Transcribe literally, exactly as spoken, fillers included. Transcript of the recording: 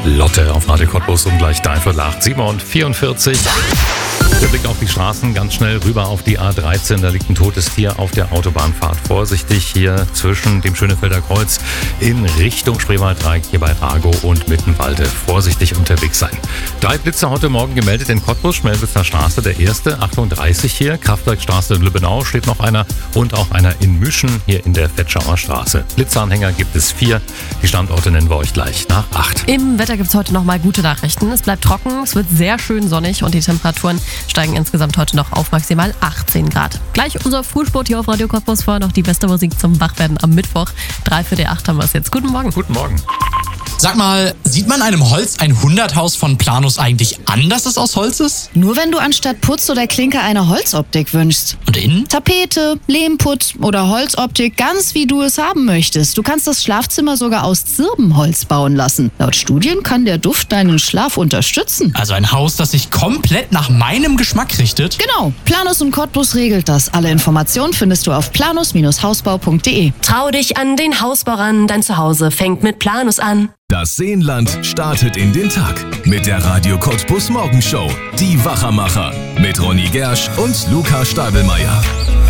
Lotte auf Radio Cottbus um gleich dein Viertel acht, sieben und vierundvierzig. Der Blick auf die Straßen, ganz schnell rüber auf die A dreizehn. Da liegt ein totes Tier auf der Autobahnfahrt. Vorsichtig hier zwischen dem Schönefelder Kreuz in Richtung Spreewaldreieck, hier bei Rago und Mittenwalde. Vorsichtig unterwegs sein. Drei Blitze heute Morgen gemeldet in Cottbus, Schmelwitzer Straße. Der erste, achtunddreißig hier. Kraftwerkstraße in Lübbenau steht noch einer und auch einer in Müschen hier in der Vetschauer Straße. Blitzanhänger gibt es vier. Die Standorte nennen wir euch gleich nach acht. Im Wetter gibt es heute nochmal gute Nachrichten. Es bleibt trocken, es wird sehr schön sonnig und die Temperaturen steigen insgesamt heute noch auf maximal achtzehn Grad. Gleich unser Frühsport hier auf Radio Cottbus, vorher noch die beste Musik zum Wachwerden am Mittwoch. Drei für die acht haben wir es jetzt. Guten Morgen. Guten Morgen. Sag mal, sieht man einem Holz Hundert-Haus von Planus eigentlich an, dass es aus Holz ist? Nur wenn du anstatt Putz oder Klinke eine Holzoptik wünschst. Und innen? Tapete, Lehmputz oder Holzoptik, ganz wie du es haben möchtest. Du kannst das Schlafzimmer sogar aus Zirbenholz bauen lassen. Laut Studien kann der Duft deinen Schlaf unterstützen. Also ein Haus, das sich komplett nach meinem Geschmack richtet? Genau, Planus und Cottbus regelt das. Alle Informationen findest du auf planus Hausbau punkt de. Trau dich an den Hausbau ran, dein Zuhause fängt mit Planus an. Das Seenland startet in den Tag mit der Radio Cottbus Morgenshow. Die Wachermacher mit Ronny Gersch und Luca Stadelmeier.